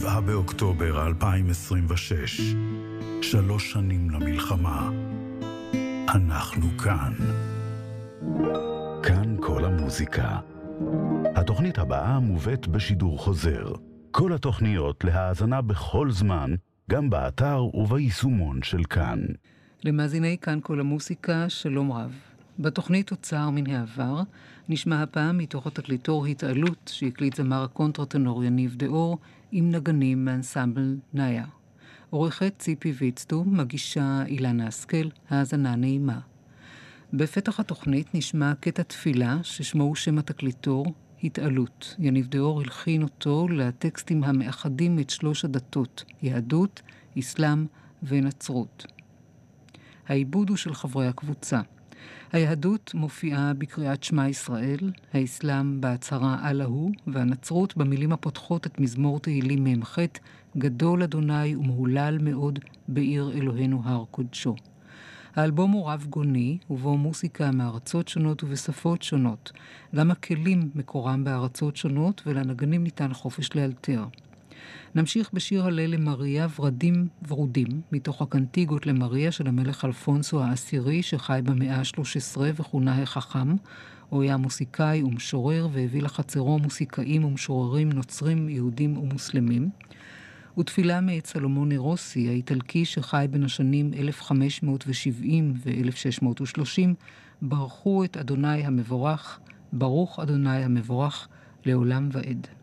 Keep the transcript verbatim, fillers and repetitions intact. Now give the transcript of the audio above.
שבעה באוקטובר אלפיים עשרים ושש, שלוש שנים למלחמה. אנחנו כאן. כאן כל המוזיקה. התוכנית הבאה מובאת בשידור חוזר. כל התוכניות להאזנה בכל זמן, גם באתר וביישומון של כאן. למאזיני כאן כל המוזיקה, שלום רב. בתוכנית אוצר מן העבר נשמע הפעם מתוך התקליטור התעלות שהקליט זמר הקונטרטנור יניב דאור עם נגנים מאנסמבל נאיה. עורכת ציפי ויצטו, מגישה אילנה השכל, האזנה נעימה. בפתח התוכנית נשמע קטע תפילה ששמו הוא שם התקליטור התעלות. יניב דאור הלחין אותו לטקסטים המאחדים את שלוש הדתות, יהדות, אסלאם ונצרות. העיבוד הוא של חברי הקבוצה. היהדות מופיעה בקריאת שמע ישראל, האסלאם בהצהרה אללהו, והנצרות במילים הפותחות את מזמור תהילים ממ"ח, גדול אדוני ומהולל מאוד בעיר אלוהינו הר קודשו. האלבום הוא רב גוני, ובו מוסיקה מארצות שונות ובשפות שונות. גם הכלים מקורם בארצות שונות, ולנגנים ניתן חופש לאלתר. נמשיך בשיר הלל למריה ורדים ורודים, מתוך הקנטיגות למריה של המלך אלפונסו העשירי שחי במאה ה-שלוש עשרה וכונה החכם. הוא היה מוסיקאי ומשורר והביא לחצרו מוסיקאים ומשוררים נוצרים, יהודים ומוסלמים. ותפילה מאת סלומון רוסי, האיטלקי שחי בין השנים אלף חמש מאות שבעים ו-אלף שש מאות ושלושים, ברכו את אדוני המבורך, ברוך אדוני המבורך לעולם ועד.